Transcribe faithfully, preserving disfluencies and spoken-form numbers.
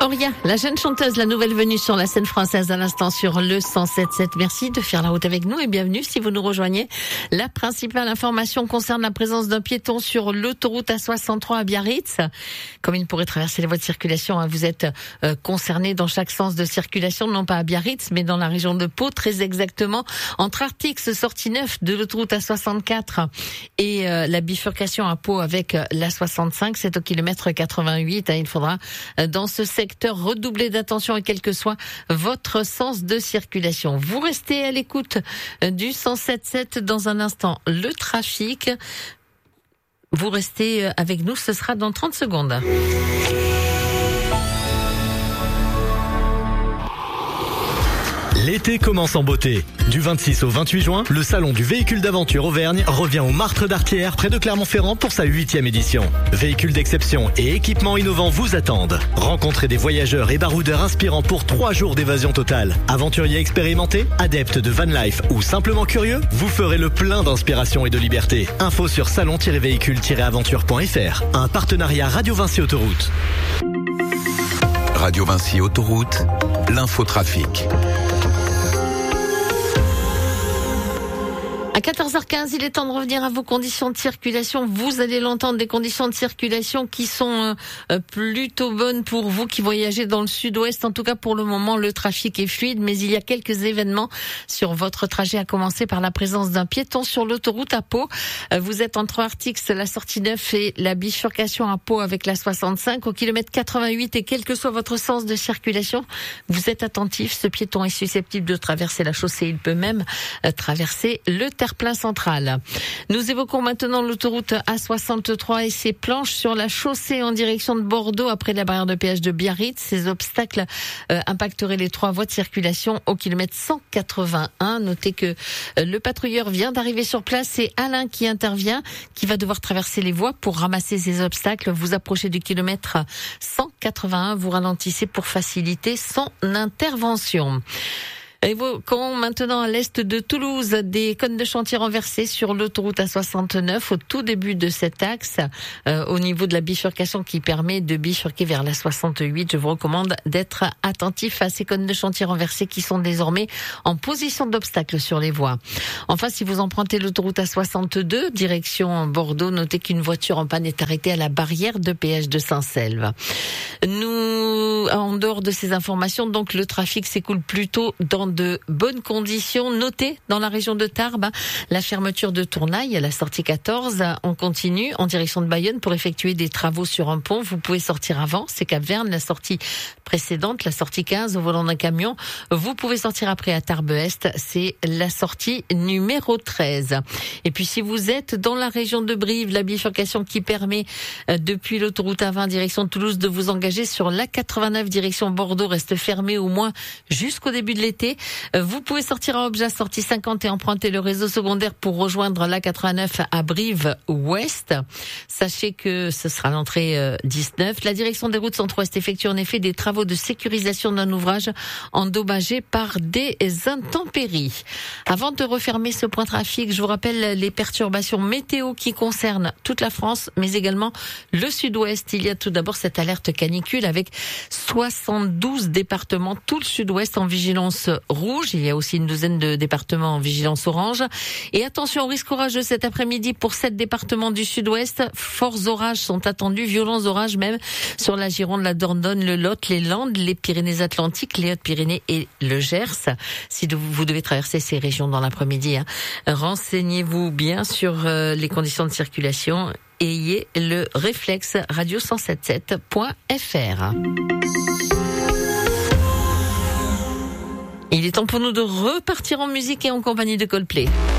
Auria, la jeune chanteuse, la nouvelle venue sur la scène française à l'instant sur le cent sept virgule sept. Merci de faire la route avec nous et bienvenue si vous nous rejoignez. La principale information concerne la présence d'un piéton sur l'autoroute A soixante-trois à Biarritz. Comme il pourrait traverser les voies de circulation, vous êtes euh, concerné dans chaque sens de circulation, non pas à Biarritz, mais dans la région de Pau, très exactement, entre Artix, sortie neuf de l'autoroute A soixante-quatre et euh, la bifurcation à Pau avec l'A soixante-cinq, c'est au kilomètre quatre-vingt-huit. Il faudra, euh, dans ce secteur, redoubler d'attention et quel que soit votre sens de circulation. Vous restez à l'écoute du cent sept virgule sept dans un instant. Le trafic, vous restez avec nous, ce sera dans trente secondes. L'été commence en beauté. Du vingt-six au vingt-huit juin, le salon du véhicule d'aventure Auvergne revient au Martre d'Artière, près de Clermont-Ferrand, pour sa huitième édition. Véhicules d'exception et équipements innovants vous attendent. Rencontrez des voyageurs et baroudeurs inspirants pour trois jours d'évasion totale. Aventuriers expérimentés, adeptes de van life ou simplement curieux, vous ferez le plein d'inspiration et de liberté. Info sur salon tiret véhicule tiret aventure point f r. Un partenariat Radio Vinci Autoroute. Radio Vinci Autoroute, l'infotrafic. À quatorze heures quinze, il est temps de revenir à vos conditions de circulation. Vous allez l'entendre, des conditions de circulation qui sont euh, plutôt bonnes pour vous qui voyagez dans le sud-ouest. En tout cas, pour le moment, le trafic est fluide, mais il y a quelques événements sur votre trajet, à commencer par la présence d'un piéton sur l'autoroute à Pau. Euh, vous êtes entre Artix, la sortie neuf et la bifurcation à Pau avec la soixante-cinq au kilomètre quatre-vingt-huit, et quel que soit votre sens de circulation, vous êtes attentif. Ce piéton est susceptible de traverser la chaussée. Il peut même euh, traverser le terre-plein central. Nous évoquons maintenant l'autoroute A soixante-trois et ses planches sur la chaussée en direction de Bordeaux après la barrière de péage de Biarritz. Ces obstacles euh, impacteraient les trois voies de circulation au kilomètre cent quatre-vingt-un. Notez que euh, le patrouilleur vient d'arriver sur place. C'est Alain qui intervient, qui va devoir traverser les voies pour ramasser ces obstacles. Vous approchez du kilomètre cent quatre-vingt-un, vous ralentissez pour faciliter son intervention. Évoquons maintenant à l'est de Toulouse des cônes de chantier renversés sur l'autoroute A soixante-neuf au tout début de cet axe, euh, au niveau de la bifurcation qui permet de bifurquer vers la soixante-huit. Je vous recommande d'être attentif à ces cônes de chantier renversés qui sont désormais en position d'obstacle sur les voies. Enfin, si vous empruntez l'autoroute A soixante-deux, direction Bordeaux, notez qu'une voiture en panne est arrêtée à la barrière de péage de Saint-Selve. Nous, en dehors de ces informations, donc le trafic s'écoule plutôt dans de bonnes conditions. Notez dans la région de Tarbes la fermeture de Tournaille à la sortie quatorze. On continue en direction de Bayonne pour effectuer des travaux sur un pont. Vous pouvez sortir avant, c'est Cap-Verne, la sortie précédente, la sortie quinze au volant d'un camion. Vous pouvez sortir après à Tarbes-Est, c'est la sortie numéro treize. Et puis si vous êtes dans la région de Brive, la bifurcation qui permet euh, depuis l'autoroute A vingt direction de Toulouse de vous engager sur l'A quatre-vingt-neuf direction Bordeaux reste fermée au moins jusqu'au début de l'été. Vous pouvez sortir à Obja, sortie cinquante, et emprunter le réseau secondaire pour rejoindre l'A quatre-vingt-neuf à Brive-Ouest. Sachez que ce sera l'entrée dix-neuf. La direction des routes centre-ouest effectue en effet des travaux de sécurisation d'un ouvrage endommagé par des intempéries. Avant de refermer ce point trafic, je vous rappelle les perturbations météo qui concernent toute la France, mais également le sud-ouest. Il y a tout d'abord cette alerte canicule avec soixante-douze départements, tout le sud-ouest en vigilance rouge. Il y a aussi une douzaine de départements en vigilance orange. Et attention au risque orageux cet après-midi pour sept départements du sud-ouest. Forts orages sont attendus, violents orages même sur la Gironde, la Dordogne, le Lot, les Landes, les Pyrénées-Atlantiques, les Hautes-Pyrénées et le Gers. Si vous devez traverser ces régions dans l'après-midi, hein, renseignez-vous bien sur euh, les conditions de circulation. Ayez le réflexe radio cent sept virgule sept point f r. Il est temps pour nous de repartir en musique et en compagnie de Coldplay.